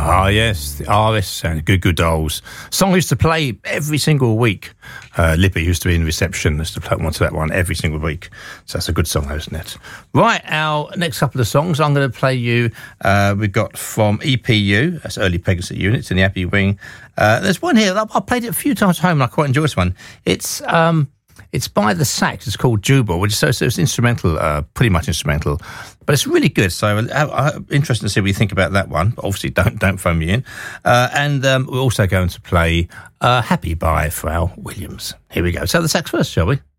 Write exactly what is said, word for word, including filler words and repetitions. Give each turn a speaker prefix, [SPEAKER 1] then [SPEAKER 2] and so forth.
[SPEAKER 1] Ah, yes, the R S and Goo Goo Dolls. Song I used to play every single week. Uh, Libby used to be in reception, used to play one to that one every single week. So that's a good song, isn't it? Right, our next couple of songs I'm going to play you, uh, we've got from E P U, that's Early Pregnancy Units in the Abbey Wing. Uh, there's one here, I played it a few times at home and I quite enjoy this one. It's... Um, It's by the Sax. It's called Jubal, which is so, so it's instrumental, uh, pretty much instrumental, but it's really good. So I'm uh, interested to see what you think about that one. Obviously, don't don't phone me in. Uh, and um, we're also going to play uh, "Happy" by Pharrell Williams. Here we go. So the Sax first, shall we?